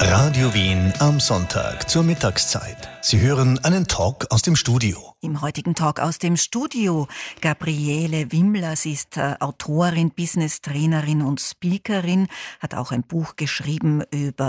Radio Wien am Sonntag zur Mittagszeit. Sie hören einen Talk aus dem Studio. Im heutigen Talk aus dem Studio Gabriele Wimmler. Sie ist Autorin, Business-Trainerin und Speakerin, hat auch ein Buch geschrieben über